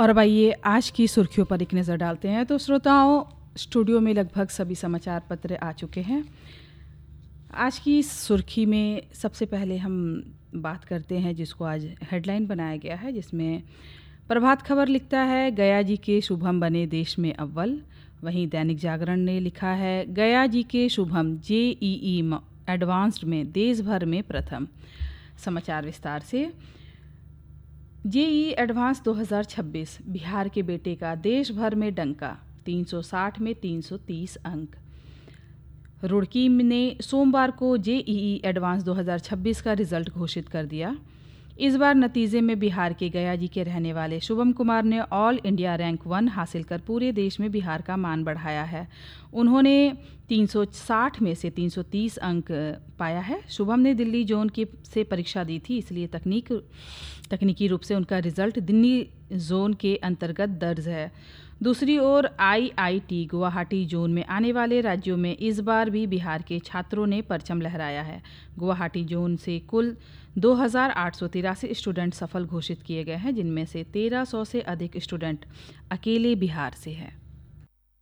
और अब आइए आज की सुर्खियों पर एक नज़र डालते हैं। तो श्रोताओं, स्टूडियो में लगभग सभी समाचार पत्र आ चुके हैं। आज की सुर्खी में सबसे पहले हम बात करते हैं जिसको आज हेडलाइन बनाया गया है, जिसमें प्रभात खबर लिखता है गया जी के शुभम बने देश में अव्वल। वहीं दैनिक जागरण ने लिखा है गया जी के शुभम जेईई एडवांस्ड में देश भर में प्रथम। समाचार विस्तार से। जेईई एडवांस 2026 बिहार के बेटे का देश भर में डंका, 360 में 330 अंक। रुड़की ने सोमवार को जेईई एडवांस 2026 का रिजल्ट घोषित कर दिया। इस बार नतीजे में बिहार के गया जी के रहने वाले शुभम कुमार ने ऑल इंडिया रैंक 1 हासिल कर पूरे देश में बिहार का मान बढ़ाया है। उन्होंने 360 में से 330 अंक पाया है। शुभम ने दिल्ली जोन से परीक्षा दी थी, इसलिए तकनीकी रूप से उनका रिजल्ट दिल्ली जोन के अंतर्गत दर्ज है। दूसरी ओर आईआईटी गुवाहाटी जोन में आने वाले राज्यों में इस बार भी बिहार के छात्रों ने परचम लहराया है। गुवाहाटी जोन से कुल 2883 स्टूडेंट सफल घोषित किए गए हैं, जिनमें से 1300 से अधिक स्टूडेंट अकेले बिहार से हैं।